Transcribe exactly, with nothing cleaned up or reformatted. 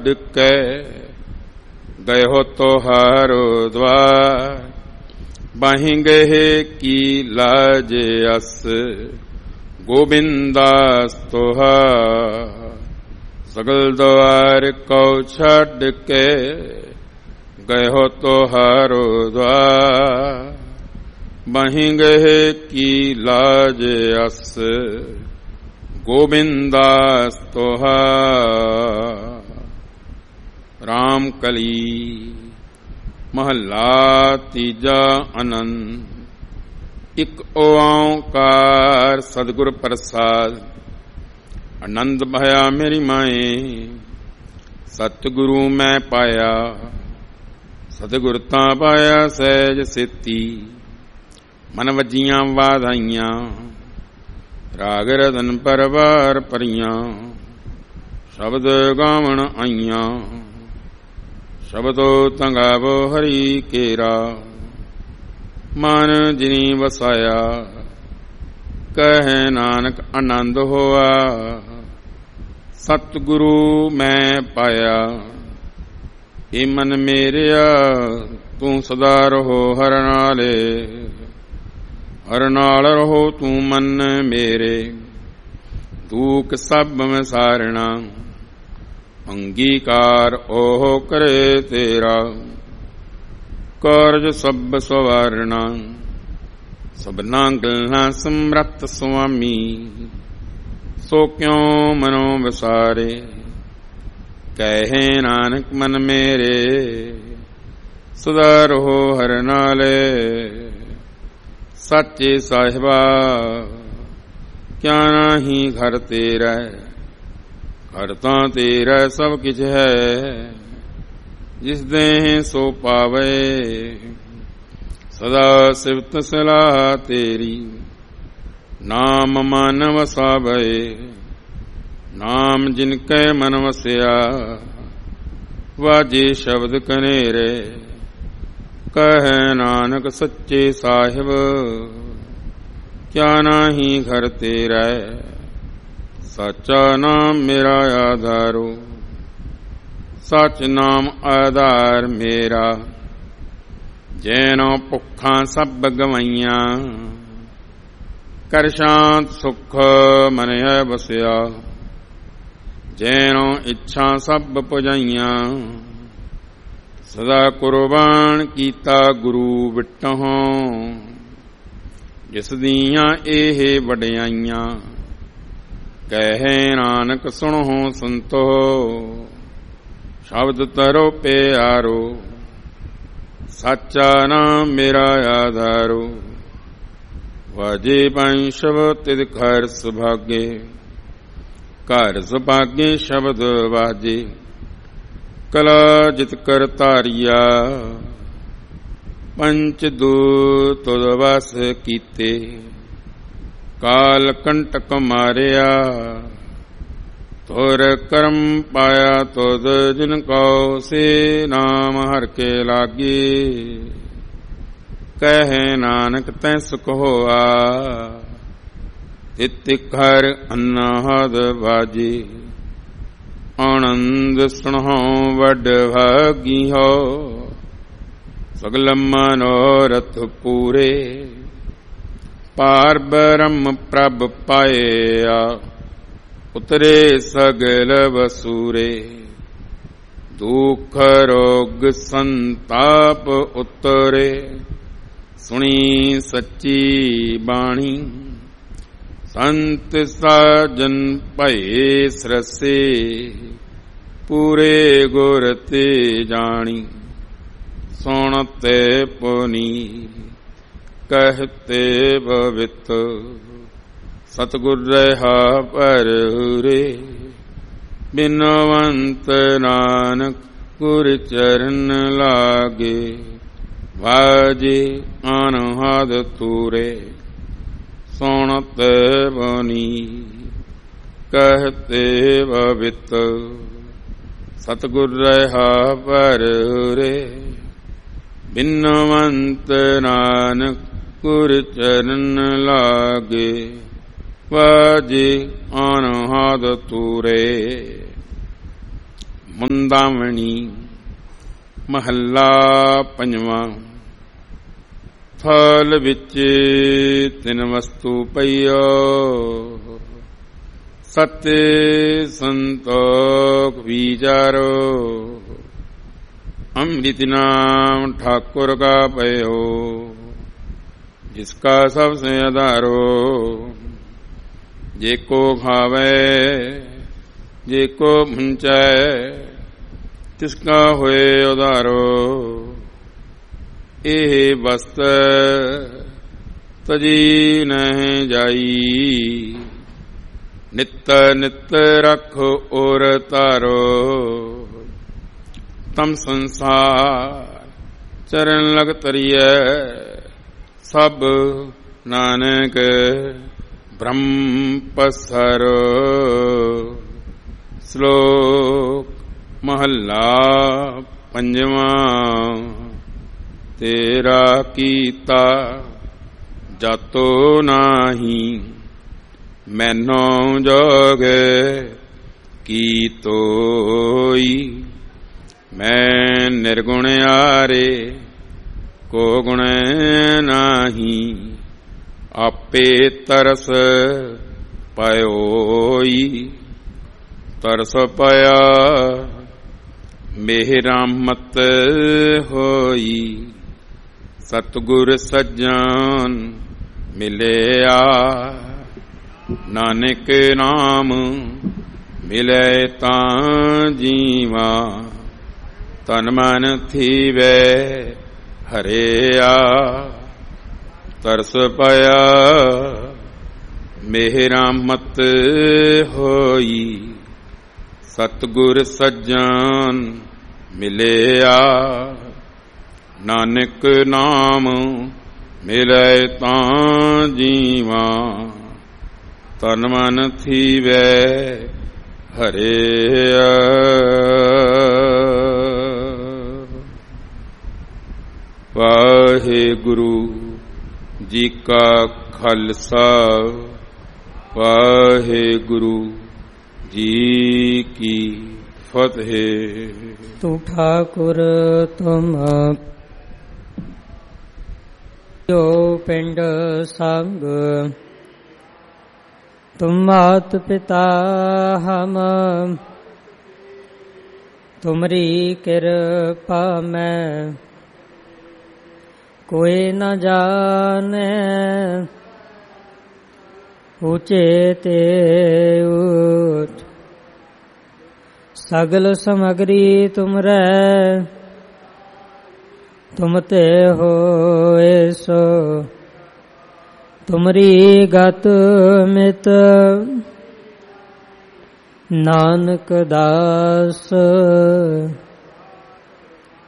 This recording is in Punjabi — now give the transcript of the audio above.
ਛੱਡ ਕੇ ਗਏ ਹੋ ਤੁਹਾਰੋ ਦਵਾਰ। ਬਾਹੀਂ ਗਏ ਕੀ ਲਾਜ ਅਸ ਗੋਬਿੰਦਾਸ ਤੁਹਾਰ। ਸਗਲ ਦੁਆਰ ਕਉ ਛੱਡ ਕੇ ਗਏ ਹੋ ਤੁਹਾਰੋ ਦਵਾਰ। ਬਾਹੀਂ ਗਏ ਕੀ ਲਾਜ ਅਸ ਗੋਬਿੰਦਾਸ ਤੁਹਾਰ। ਰਾਮ ਕਲੀ ਮਹੱਲਾ ਤੀਜਾ ਆਨੰਦ। ਇਕ ਓਂਕਾਰ ਸਤਿਗੁਰ ਪ੍ਰਸਾਦ। ਆਨੰਦ ਭਇਆ ਮੇਰੀ ਮਾਏ ਸਤਿਗੁਰੂ ਮੈਂ ਪਾਇਆ। ਸਤਿਗੁਰ ਤਾਂ ਪਾਇਆ ਸਹਿਜ ਸੇਤੀ ਮਨ ਵੱਜੀਆਂ ਵਾਧਾਈਆਂ। ਰਾਗ ਰਤਨ ਪਰਵਾਰ ਭਰੀਆਂ ਸ਼ਬਦ ਗਾਵਣ ਆਈਆਂ। ਸ਼ਬਦੋ ਤੰਗਾਵੋ ਹਰੀ ਕੇਰਾ ਮਨ ਜਿਨੀ ਵਸਾਇਆ। ਕਹੈ ਨਾਨਕ ਆਨੰਦ ਹੋਆ ਸਤਿਗੁਰੂ ਮੈਂ ਪਾਇਆ। ਏ ਮਨ ਮੇਰਿਆ ਤੂੰ ਸਦਾ ਰਹੋ ਹਰ ਨਾਲੇ। ਹਰ ਨਾਲ ਰਹੋ ਤੂੰ ਮਨ ਮੇਰੇ। ਦੂਖ ਸਭ ਵਿਸਾਰਣਾ ਅੰਗੀਕਾਰ ਉਹ ਕਰੇ ਤੇਰਾ। ਕਾਰਜ ਸਭ ਸਵਾਰਣਾ ਸਭਨਾ ਗੱਲਾਂ ਸਮਰੱਥ ਸੁਆਮੀ। ਸੋ ਕਿਉ ਮਨੋ ਵਿਸਾਰੇ ਕਹੇ ਨਾਨਕ ਮਨ ਮੇਰੇ। ਸਦਾ ਰਹੋ ਹਰ ਨਾਲੇ ਸਾਚੇ ਸਾਹਿਬਾ ਕਿਆ ਨਾਹੀ ਘਰ ਤੇਰਾ। ਘਰ ਤਾਂ ਤੇਰਾ ਸਭ ਕਿਛ ਹੈ ਜਿਸ ਦੇ ਸੋ ਪਾਵੇ। ਸਦਾ ਸਿਫਤ ਸਲਾਹ ਤੇਰੀ ਨਾਮ ਮਨ ਵਸਾਵੇ। ਨਾਮ ਜਿਨ ਕੈ ਮਨ ਵਸਿਆ ਵਾਜੇ ਸ਼ਬਦ ਕਨੇਰੇ। ਕਹੈ ਨਾਨਕ ਸੱਚੇ ਸਾਹਿਬ ਕਿਆ ਨਾਹੀ ਘਰ ਤੇਰਾ। ਸਾਚਾ ਨਾਮ ਮੇਰਾ ਆਧਾਰੋ ਸੱਚ ਨਾਮ ਆਧਾਰ ਮੇਰਾ। ਜੈਨੋ ਭੁੱਖਾਂ ਸਭ ਗਵਾਈਆਂ ਕਰ ਸ਼ਾਂਤ ਸੁਖ ਮਨ ਹੈ ਵਸਿਆ। ਜੈਨੋ ਇੱਛਾ ਸਭ ਪੁਜਾਈਆਂ ਸਦਾ ਕੁਰਬਾਨ ਕੀਤਾ ਗੁਰੂ ਵਿਟਹੁ। ਜਿਸ ਦੀਆਂ ਇਹ ਵਡਿਆਈਆਂ ਕਹੇ ਨਾਨਕ ਸੁਣੋ ਸੰਤੋ। ਸ਼ਬਦ ਤਰੋ ਪਿਆਰੋ ਸਾਚਾ ਨਾਮ ਮੇਰਾ ਆਧਾਰੋ। ਵਾਜੇ ਪੰਸ਼ਵ ਤਿਦ ਘਰ ਸੁਭਾਗੇ ਘਰ ਸੁਭਾਗੇ ਸ਼ਬਦ ਵਾਜੇ। ਕਲਾ ਜਿਤ ਕਰ ਧਾਰੀਆ ਪੰਚ ਦੂਤ ਤੁਧ ਵਸ ਕੀਤੇ। ਕਾਲ ਕੰਟਕ ਮਾਰਿਆ ਤੁਰ ਕਰਮ ਪਾਇਆ ਤੁਧ। ਜਿਨ ਕਉ ਸੇ ਨਾਮ ਹਰਿ ਕੇ ਲਾਗੇ ਕਹੈ ਨਾਨਕ ਤੈ ਸੁਖ ਹੋਆ। ਤਿਤ ਘਰ ਅਨਹਦ ਬਾਜੇ ਆਨੰਦ ਸੁਣਹੁ ਵਡ ਭਾਗੀ ਹੋ। ਸਗਲ ਮਨੋਰਥ ਪੂਰੇ ਪਾਰ ਬ੍ਰਹਮ ਪ੍ਰਭ ਪਾਇਆ। ਉਤਰੇ ਸਗਲ ਵਸੂਰੇ ਦੁਖ ਰੋਗ ਸੰਤਾਪ ਉਤਰੇ। ਸੁਣੀ ਸੱਚੀ ਬਾਣੀ ਸੰਤ ਸਾਜਨ ਭਏ ਸਰਸੇ। ਪੂਰੇ ਗੁਰ ਤੇ ਜਾਣੀ ਸੁਣਤੇ ਪੁਨੀ ਕਹਤੇ ਭਵਿਤ। ਸਤਿਗੁਰ ਰਹਾ ਪਰਹੁਰੇ ਬਿਨਵੰਤ ਨਾਨਕ ਗੁਰ ਚਰਨ ਲਾਗੇ। ਵਾਜੇ ਅਨਹਦ ਤੂਰੇ ਸੁਣਤੇ ਬਨੀ ਕਹਤੇ ਭਵਿਤ। ਸਤਿਗੁਰ ਰਹਾ ਪਰਹੁਰੇ ਬਿਨਵੰਤ ਨਾਨਕ ਗੁਰ ਚਰਨ ਲਾਗੇ। ਵਾਜੇ ਅਨਹਦ ਤੂਰੇ। ਮੁੰਦਾਵਣੀ। ਮਹੱਲਾ ਪੰਜਵਾਂ। ਫਲ ਵਿੱਚ ਤਿੰਨ ਵਸਤੂ ਪਈਓ, ਸਤਿ ਸੰਤੋਖ ਵਿਚਾਰੋ। ਅੰਮ੍ਰਿਤ ਨਾਮ ਠਾकुर का पयो, जिसका सबसे आधारो। जे को खावे जे को भुंचै, तिसका होए उधारो। एह वस्त तजी नहीं जाई, नित नित रख और तारो। तम संसार चरण लग तरिए, सब नानक ब्रह्म पसरो। श्लोक महला पंजवा। तेरा कीता जातो नाही, मैनो जोग की तोई। मैं निर्गुण आरे को गुण नाही, आपे तरस पयोई। तरस पया मेरा मत होई, सतगुर सज्जन मिलया। नानक नाम मिले तां जीवा, तन मन थीवे हरिया। तरस पाया मेरा मत होई, सतगुर सज्जन मिलया। नानक नाम मिले तां जीवा, तन मन थीवे हरिया। वाहिगुरु जी का खालसा, वाहिगुरु जी की फतेह। तू ठाकुर तुम जो पिंड संग, तुम मात पिता हम, तुमरी कृपा में कोई न जाने। ऊंचे ते ऊंच सगल समग्री तुमरे, तुम ते होए सो तुमरी गत मित। नानक दास